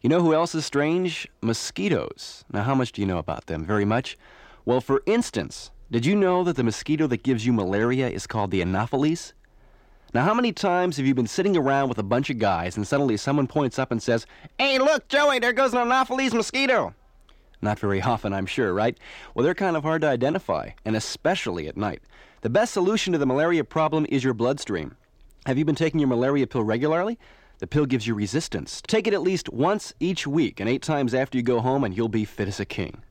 You know who else is strange? Mosquitoes. Now, how much do you know about them? Very much? Well, for instance, did you know that the mosquito that gives you malaria is called the Anopheles? Now, how many times have you been sitting around with a bunch of guys and suddenly someone points up and says, "Hey, look, Joey, there goes an Anopheles mosquito"? Not very often, I'm sure, right? Well, they're kind of hard to identify, and especially at night. The best solution to the malaria problem is your bloodstream. Have you been taking your malaria pill regularly? The pill gives you resistance. Take it at least once each week and 8 times after you go home, and you'll be fit as a king.